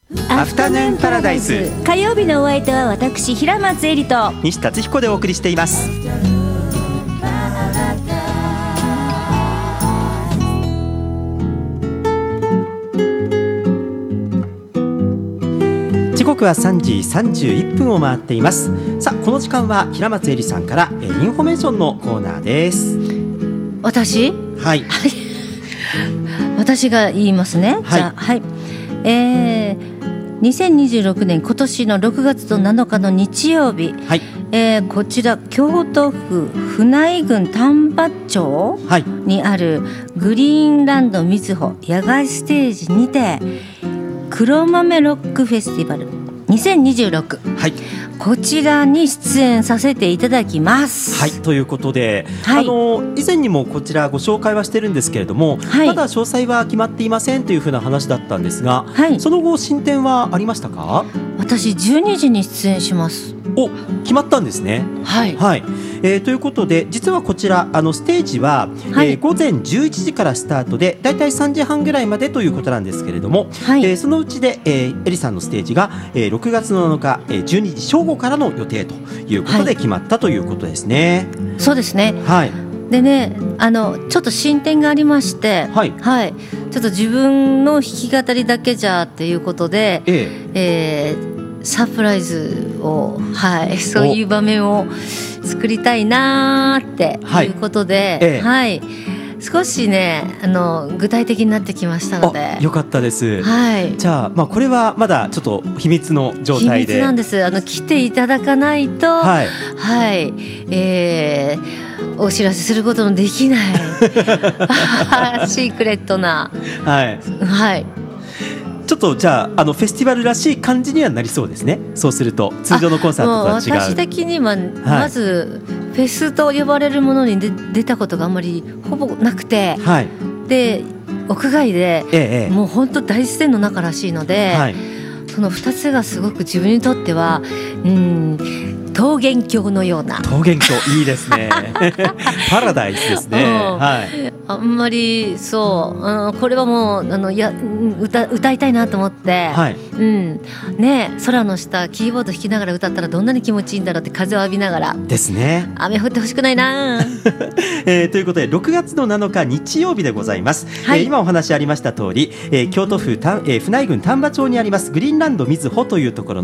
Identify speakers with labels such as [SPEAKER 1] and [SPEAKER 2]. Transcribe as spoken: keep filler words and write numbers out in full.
[SPEAKER 1] アフタヌーンパラダイス。
[SPEAKER 2] 火曜日のお相手は私平松絵里と
[SPEAKER 1] 西達彦でお送りしています。時刻はさんじさんじゅういっぷんを回っています。さあこの時間は平松絵里さんからインフォメーションのコーナーです。
[SPEAKER 2] 私
[SPEAKER 1] はい
[SPEAKER 2] 私が言いますね、はい、じゃあ、はいえー、にせんにじゅうろくねん今年のろくがつのなのかの日曜日、はいえー、こちら京都府船井郡丹波町にあるグリーンランドみずほ野外ステージにて黒豆ロックフェスティバルにせんにじゅうろく、はい、こちらに出演させていただきます。
[SPEAKER 1] はいということで、はい、あの以前にもこちらご紹介はしてるんですけれども、はい、まだ詳細は決まっていませんというふうな話だったんですが、はい、その後進展はありましたか？
[SPEAKER 2] 私じゅうにじに出演します。
[SPEAKER 1] お決まったんですね。はい、はいえー、ということで実はこちらあのステージは、はいえー、ごぜんじゅういちじからスタートでだいたいさんじはんぐらいまでということなんですけれども、はいえー、そのうちで、えー、エリさんのステージが、えー、ろくがつのなのか、えー、じゅうにじ正午からの予定ということで決まったということですね。
[SPEAKER 2] はい、そうですね、はいでね、あのちょっと進展がありまして、はいはい、ちょっと自分の弾き語りだけじゃっていうことで、えええーサプライズを、はい、そういう場面を作りたいなっていうことで、はいええはい、少しねあの具体的になってきましたので
[SPEAKER 1] よかったです、はい、じゃあ、まあ、これはまだちょっと秘密の状態で
[SPEAKER 2] 秘密なんです。あの来ていただかないと、はいはいえー、お知らせすることのできないシークレットなはい、はい
[SPEAKER 1] ちょっとじゃあ、あのフェスティバルらしい感じにはなりそうですね。そうすると通常のコンサートとは違う。
[SPEAKER 2] 私的にはまずフェスと呼ばれるものに出出たことがあんまりほぼなくて、はい、で屋外で、ええ、もう本当大自然の中らしいので、はい、そのふたつがすごく自分にとってはうん桃源郷のような
[SPEAKER 1] 桃源郷いいですねパラダイスですね、うんはい、
[SPEAKER 2] あんまりそう、うん、これはもうあのや 歌, 歌いたいなと思って、はいうんね、空の下キーボード弾きながら歌ったらどんなに気持ちいいんだろうって風を浴びながらですね。雨降ってほしくないな、
[SPEAKER 1] えー、ということでろくがつのなのか日曜日でございます、はいえー、今お話ありました通り、えー、京都府た、えー、船井郡丹波町にありますグリーンランドみずほというところ